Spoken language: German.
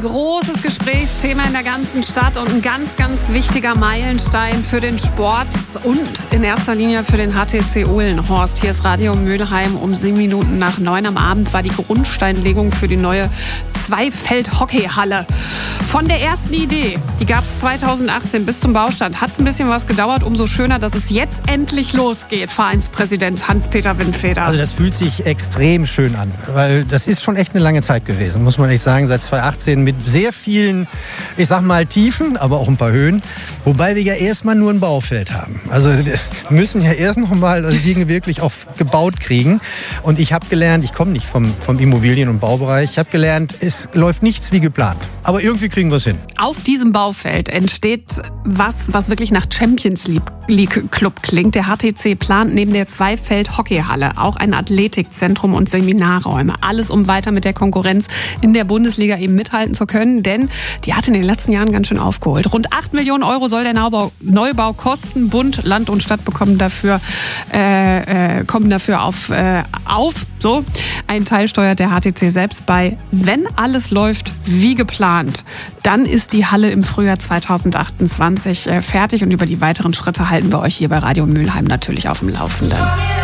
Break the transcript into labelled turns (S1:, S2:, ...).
S1: ein großes Gesprächsthema in der ganzen Stadt und ein ganz, ganz wichtiger Meilenstein für den Sport und in erster Linie für den HTC Uhlenhorst. Hier ist Radio Mülheim. Um 7 Minuten nach 9 am Abend war die Grundsteinlegung für die neue Zweifeld-Hockeyhalle. Von der ersten Idee, die gab es 2018 bis zum Baustand, hat es ein bisschen was gedauert. Umso schöner, dass es jetzt endlich losgeht, Vereinspräsident Hans-Peter Windfeder.
S2: Also das fühlt sich extrem schön an, weil das ist schon echt eine lange Zeit gewesen, muss man echt sagen, seit 2018 mit sehr vielen, ich sag mal Tiefen, aber auch ein paar Höhen, wobei wir ja erstmal nur ein Baufeld haben. Also wir müssen ja erst noch mal die Dinge wirklich auch gebaut kriegen und ich habe gelernt, ich komme nicht vom Immobilien- und Baubereich, ich habe gelernt, es läuft nichts wie geplant, aber irgendwie kriegen wir es hin.
S1: Auf diesem Baufeld entsteht was wirklich nach Champions League Club klingt. Der HTC plant neben der Zweifeld-Hockeyhalle auch ein Athletikzentrum und Seminarräume. Alles, um weiter mit der Konkurrenz in der Bundesliga eben mithalten zu können, denn die hat in den letzten Jahren ganz schön aufgeholt. Rund 8 Millionen Euro soll der Neubau kosten. Bund, Land und Stadt kommen dafür auf. So, ein Teil steuert der HTC selbst bei. Wenn alles läuft wie geplant, dann ist die Halle im Frühjahr 2028 fertig und über die weiteren Schritte halten wir euch hier bei Radio Mülheim natürlich auf dem Laufenden.